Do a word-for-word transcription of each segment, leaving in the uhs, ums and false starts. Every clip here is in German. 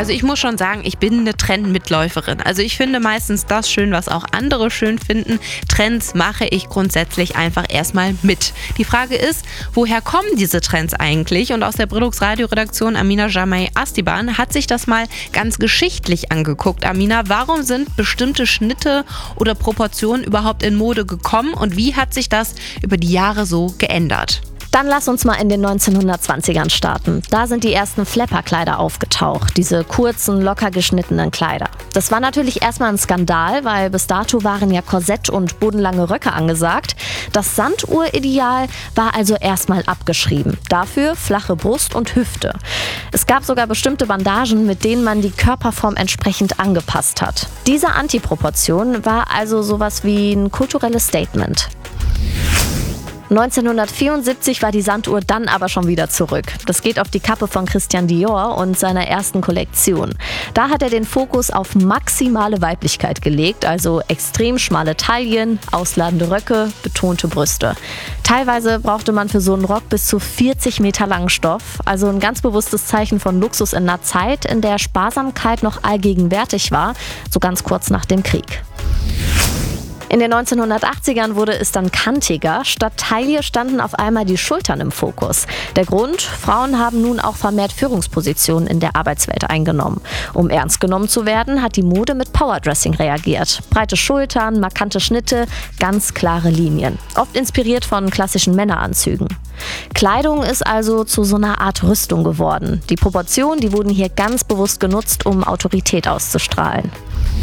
Also ich muss schon sagen, ich bin eine Trendmitläuferin. Also ich finde meistens das schön, was auch andere schön finden. Trends mache ich grundsätzlich einfach erstmal mit. Die Frage ist, woher kommen diese Trends eigentlich? Und aus der Brillux Radioredaktion Amina Jamai Astiban hat sich das mal ganz geschichtlich angeguckt. Amina, warum sind bestimmte Schnitte oder Proportionen überhaupt in Mode gekommen und wie hat sich das über die Jahre so geändert? Dann lass uns mal in den neunzehnhundertzwanzigern starten. Da sind die ersten Flapper-Kleider aufgetaucht, diese kurzen, locker geschnittenen Kleider. Das war natürlich erstmal ein Skandal, weil bis dato waren ja Korsett und bodenlange Röcke angesagt. Das Sanduhr-Ideal war also erstmal abgeschrieben. Dafür flache Brust und Hüfte. Es gab sogar bestimmte Bandagen, mit denen man die Körperform entsprechend angepasst hat. Diese Antiproportion war also sowas wie ein kulturelles Statement. neunzehnhundertvierundsiebzig war die Sanduhr dann aber schon wieder zurück. Das geht auf die Kappe von Christian Dior und seiner ersten Kollektion. Da hat er den Fokus auf maximale Weiblichkeit gelegt, also extrem schmale Taillen, ausladende Röcke, betonte Brüste. Teilweise brauchte man für so einen Rock bis zu vierzig Meter langen Stoff, also ein ganz bewusstes Zeichen von Luxus in einer Zeit, in der Sparsamkeit noch allgegenwärtig war, so ganz kurz nach dem Krieg. In den neunzehnhundertachtzigern wurde es dann kantiger. Statt Taille standen auf einmal die Schultern im Fokus. Der Grund? Frauen haben nun auch vermehrt Führungspositionen in der Arbeitswelt eingenommen. Um ernst genommen zu werden, hat die Mode mit Powerdressing reagiert. Breite Schultern, markante Schnitte, ganz klare Linien. Oft inspiriert von klassischen Männeranzügen. Kleidung ist also zu so einer Art Rüstung geworden. Die Proportionen, die wurden hier ganz bewusst genutzt, um Autorität auszustrahlen.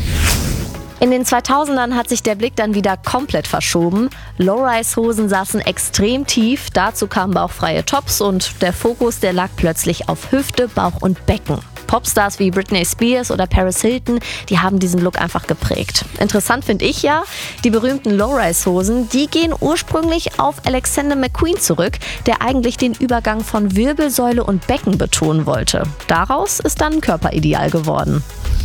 In den zweitausendern hat sich der Blick dann wieder komplett verschoben. Low-Rise-Hosen saßen extrem tief, dazu kamen bauchfreie Tops und der Fokus, der lag plötzlich auf Hüfte, Bauch und Becken. Popstars wie Britney Spears oder Paris Hilton, die haben diesen Look einfach geprägt. Interessant finde ich ja, die berühmten Low-Rise-Hosen, die gehen ursprünglich auf Alexander McQueen zurück, der eigentlich den Übergang von Wirbelsäule und Becken betonen wollte. Daraus ist dann ein Körperideal geworden.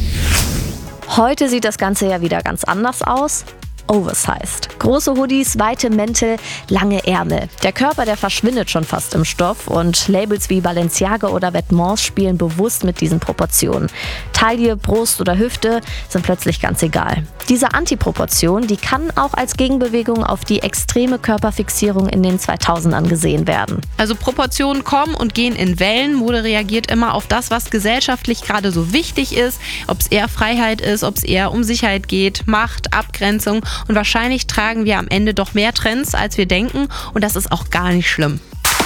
Heute sieht das Ganze ja wieder ganz anders aus. Oversized. Große Hoodies, weite Mäntel, lange Ärmel. Der Körper, der verschwindet schon fast im Stoff und Labels wie Balenciaga oder Vetements spielen bewusst mit diesen Proportionen. Taille, Brust oder Hüfte sind plötzlich ganz egal. Diese Antiproportion, die kann auch als Gegenbewegung auf die extreme Körperfixierung in den zweitausendern gesehen werden. Also Proportionen kommen und gehen in Wellen. Mode reagiert immer auf das, was gesellschaftlich gerade so wichtig ist. Ob es eher Freiheit ist, ob es eher um Sicherheit geht, Macht, Abgrenzung. Und wahrscheinlich tragen wir am Ende doch mehr Trends, als wir denken. Und das ist auch gar nicht schlimm.